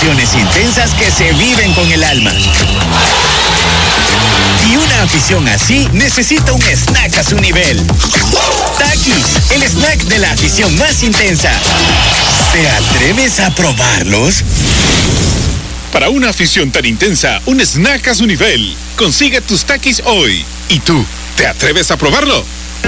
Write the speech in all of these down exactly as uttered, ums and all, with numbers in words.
emociones intensas que se viven con el alma. Y una afición así necesita un snack a su nivel. Takis, el snack de la afición más intensa. ¿Te atreves a probarlos? Para una afición tan intensa, un snack a su nivel. Consigue tus Takis hoy. ¿Y tú, te atreves a probarlo?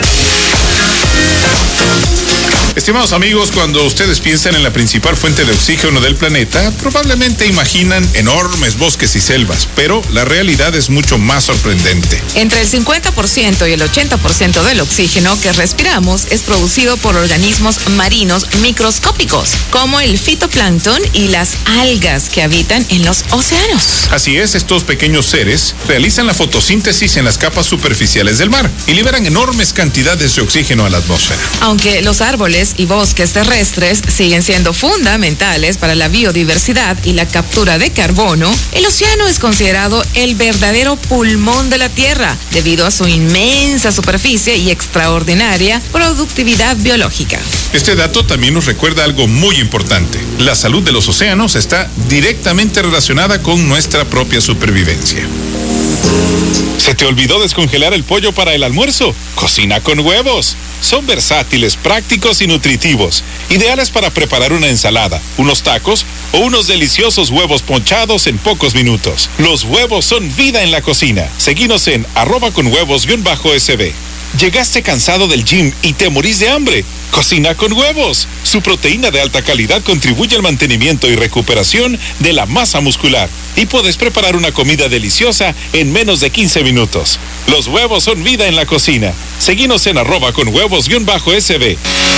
Estimados amigos, cuando ustedes piensan en la principal fuente de oxígeno del planeta, probablemente imaginan enormes bosques y selvas, pero la realidad es mucho más sorprendente. Entre el cincuenta por ciento y el ochenta por ciento del oxígeno que respiramos es producido por organismos marinos microscópicos, como el fitoplancton y las algas que habitan en los océanos. Así es, estos pequeños seres realizan la fotosíntesis en las capas superficiales del mar y liberan enormes cantidades de oxígeno a la atmósfera. Aunque los árboles y bosques terrestres siguen siendo fundamentales para la biodiversidad y la captura de carbono, el océano es considerado el verdadero pulmón de la Tierra debido a su inmensa superficie y extraordinaria productividad biológica. Este dato también nos recuerda algo muy importante. La salud de los océanos está directamente relacionada con nuestra propia supervivencia. ¿Se te olvidó descongelar el pollo para el almuerzo? Cocina con huevos. Son versátiles, prácticos y nutritivos. Ideales para preparar una ensalada, unos tacos o unos deliciosos huevos ponchados en pocos minutos. Los huevos son vida en la cocina. Seguinos en arroba con huevos guión bajo sb. ¿Llegaste cansado del gym y te morís de hambre? Cocina con huevos. Su proteína de alta calidad contribuye al mantenimiento y recuperación de la masa muscular. Y puedes preparar una comida deliciosa en menos de quince minutos. Los huevos son vida en la cocina. Seguinos en arroba con huevos guión bajo sb.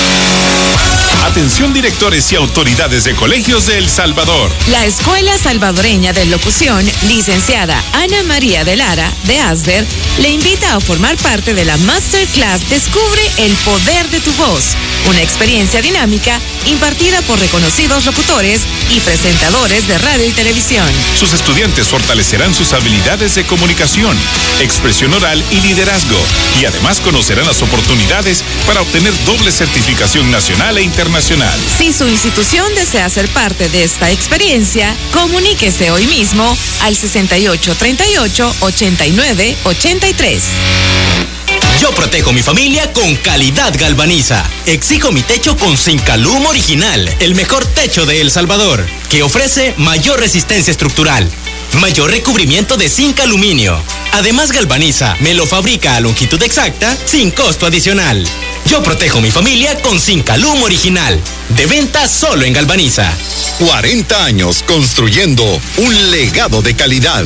Atención directores y autoridades de colegios de El Salvador. La Escuela Salvadoreña de Locución, licenciada Ana María de Lara, de Asder, le invita a formar parte de la Masterclass Descubre el Poder de tu Voz, una experiencia dinámica impartida por reconocidos locutores y presentadores de radio y televisión. Sus estudiantes fortalecerán sus habilidades de comunicación, expresión oral y liderazgo, y además conocerán las oportunidades para obtener doble certificación nacional e internacional. Si su institución desea ser parte de esta experiencia, comuníquese hoy mismo al sesenta y ocho, treinta y ocho, ochenta y nueve, ochenta y tres. Yo protejo mi familia con calidad Galvaniza. Exijo mi techo con Zincalum original, el mejor techo de El Salvador, que ofrece mayor resistencia estructural, mayor recubrimiento de zinc aluminio. Además, Galvaniza me lo fabrica a longitud exacta sin costo adicional. Yo protejo mi familia con Zincalum original. De venta solo en Galvaniza. cuarenta años construyendo un legado de calidad.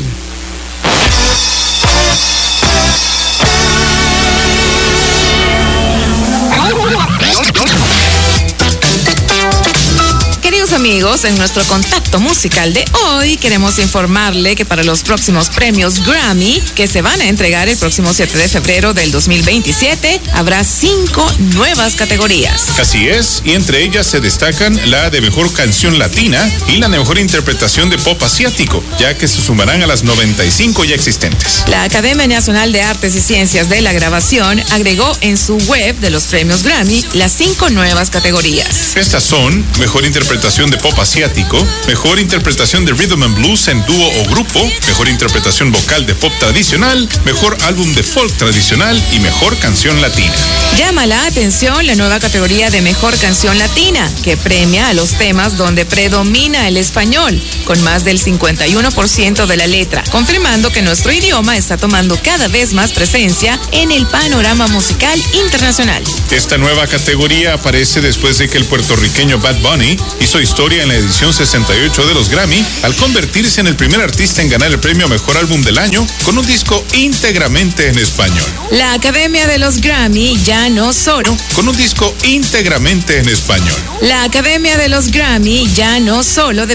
Queridos amigos, en nuestro contacto musical de hoy queremos informarle que para los próximos premios Grammy, que se van a entregar el próximo siete de febrero del dos mil veintisiete, habrá cinco nuevas categorías. Así es, y entre ellas se destacan la de mejor canción latina y la de mejor interpretación de pop asiático, ya que se sumarán a las noventa y cinco ya existentes. La Academia Nacional de Artes y Ciencias de la Grabación agregó en su web de los premios Grammy las cinco nuevas categorías. Estas son mejor interpretación de pop asiático, mejor interpretación de rhythm and blues en dúo o grupo, mejor interpretación vocal de pop tradicional, mejor álbum de folk tradicional y mejor canción latina. Llama la atención la nueva categoría de mejor canción latina, que premia a los temas donde predomina el español, con más del cincuenta y uno por ciento de la letra, confirmando que nuestro idioma está tomando cada vez más presencia en el panorama musical internacional. Esta nueva categoría aparece después de que el puertorriqueño Bad Bunny hizo historia en la edición sesenta y ocho de los Grammy al convertirse en el primer artista en ganar el premio a Mejor Álbum del Año con un disco íntegramente en español. La Academia de los Grammy ya no solo con un disco íntegramente en español. La Academia de los Grammy ya no solo